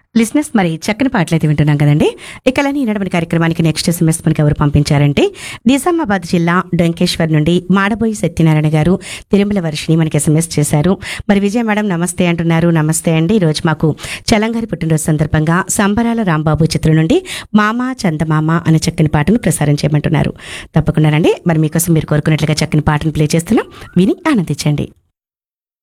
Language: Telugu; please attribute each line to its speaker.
Speaker 1: లిజినెస్ మరి చక్కని పాటలైతే వింటున్నాం కదండి. ఇకలని ఈనాడు కార్యక్రమానికి నెక్స్ట్ ఎస్ఎంఎస్ మనకి ఎవరు పంపించారంటే నిజామాబాద్ జిల్లా డొంకేశ్వర్ నుండి మాడబోయి సత్యనారాయణ గారు తిరుమల వర్షిని మనకి ఎస్ఎంఎస్ చేశారు. మరి విజయ మేడం నమస్తే అంటున్నారు. నమస్తే అండి. ఈరోజు మాకు చలంగారి పుట్టినరోజు సందర్భంగా సంబరాల రాంబాబు చిత్రం నుండి మామ చందమామ అనే చక్కని పాటను ప్రసారం చేయమంటున్నారు. తప్పకుండానండి. మరి మీకోసం మీరు కోరుకున్నట్లుగా చక్కని పాటను ప్లే చేస్తున్నాం, విని ఆనందించండి.